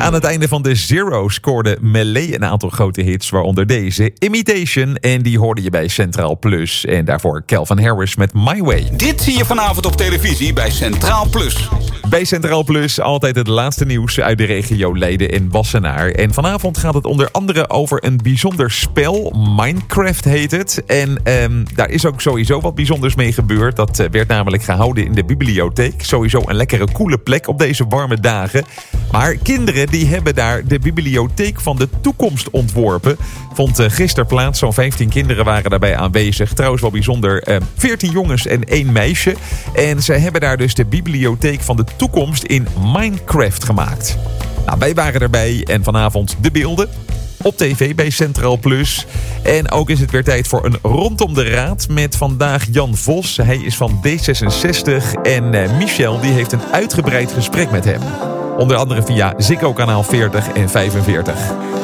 Aan het einde van de Zero scoorde Melee een aantal grote hits, waaronder deze Imitation. En die hoorde je bij Centraal Plus. En daarvoor Calvin Harris met My Way. Dit zie je vanavond op televisie bij Centraal Plus. Bij Centraal Plus altijd het laatste nieuws uit de regio Leiden en Wassenaar. En vanavond gaat het onder andere over een bijzonder spel. Minecraft heet het. En daar is ook sowieso wat bijzonders mee gebeurd. Dat werd namelijk gehouden in de bibliotheek. Sowieso een lekkere, coole plek op deze warme dagen. Maar kinderen die hebben daar de bibliotheek van de toekomst ontworpen. Vond gisteren plaats. Zo'n 15 kinderen waren daarbij aanwezig. Trouwens wel bijzonder. 14 jongens en 1 meisje. En ze hebben daar dus de bibliotheek van de toekomst in Minecraft gemaakt. Nou, wij waren erbij en vanavond de beelden op tv bij Centraal Plus. En ook is het weer tijd voor een Rondom de Raad met vandaag Jan Vos. Hij is van D66 en Michel die heeft een uitgebreid gesprek met hem. Onder andere via Ziggo kanaal 40 en 45.